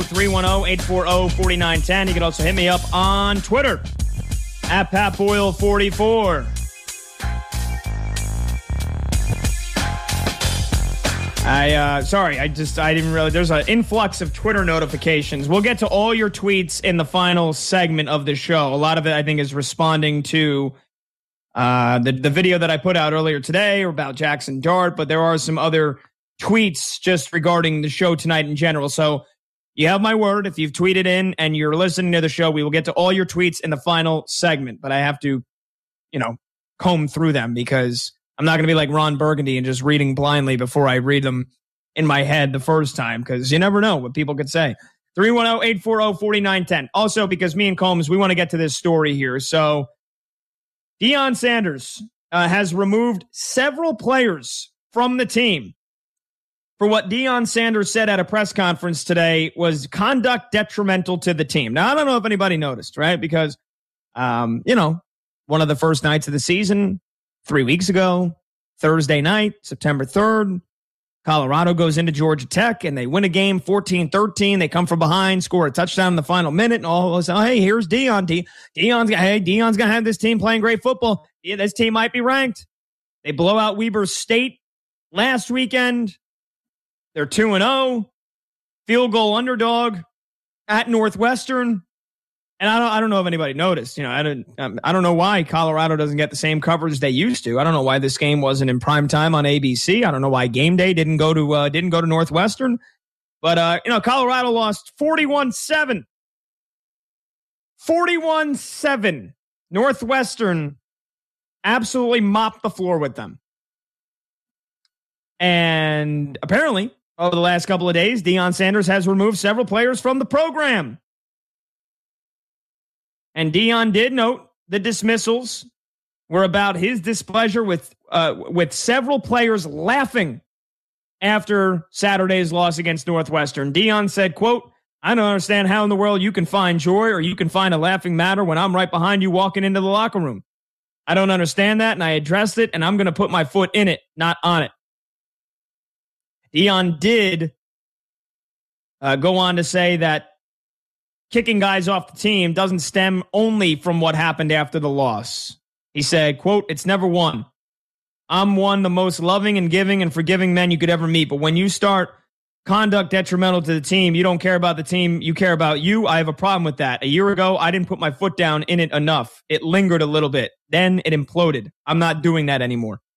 310-840-4910. You can also hit me up on Twitter at PatBoyle44. I didn't realize there's an influx of Twitter notifications. We'll get to all your tweets in the final segment of the show. A lot of it, I think, is responding to the video that I put out earlier today about Jackson Dart, but there are some other tweets just regarding the show tonight in general. So you have my word. If you've tweeted in and you're listening to the show, we will get to all your tweets in the final segment, but I have to, comb through them because I'm not going to be like Ron Burgundy and just reading blindly before I read them in my head the first time, because you never know what people could say. 310-840-4910. Also, because me and Combs, we want to get to this story here. So Deion Sanders has removed several players from the team for what Deion Sanders said at a press conference today was conduct detrimental to the team. Now, I don't know if anybody noticed, right? Because, one of the first nights of the season, 3 weeks ago, Thursday night, September 3rd, Colorado goes into Georgia Tech and they win a game 14-13. They come from behind, score a touchdown in the final minute, and all of a sudden, hey, here's Deion. Deion's going to have this team playing great football. Yeah, this team might be ranked. They blow out Weber State last weekend. They're 2-0, field goal underdog at Northwestern. And I don't know if anybody noticed. I don't know why Colorado doesn't get the same coverage they used to. I don't know why this game wasn't in prime time on ABC. I don't know why Game Day didn't go to Northwestern. But Colorado lost 41-7. 41-7. Northwestern absolutely mopped the floor with them. And apparently, over the last couple of days, Deion Sanders has removed several players from the program. And Deion did note the dismissals were about his displeasure with several players laughing after Saturday's loss against Northwestern. Deion said, quote, "I don't understand how in the world you can find joy or you can find a laughing matter when I'm right behind you walking into the locker room. I don't understand that, and I addressed it, and I'm going to put my foot in it, not on it." Deion did go on to say that kicking guys off the team doesn't stem only from what happened after the loss. He said, quote, "It's never one. I'm one the most loving and giving and forgiving men you could ever meet. But when you start conduct detrimental to the team, you don't care about the team, you care about you. I have a problem with that. A year ago, I didn't put my foot down in it enough. It lingered a little bit. Then it imploded. I'm not doing that anymore."